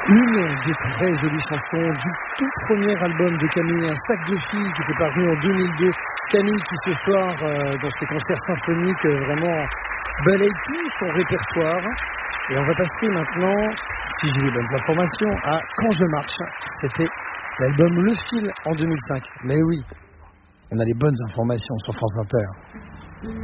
Une des très jolies chansons du tout premier album de Camille, Un sac de filles, qui était paru en 2002. Camille qui ce soir, dans ses concerts symphoniques, vraiment balaye tout son répertoire. Et on va passer maintenant, si j'ai les bonnes informations, à Quand je marche. C'était l'album Le Fil en 2005. Mais oui, on a les bonnes informations sur France Inter.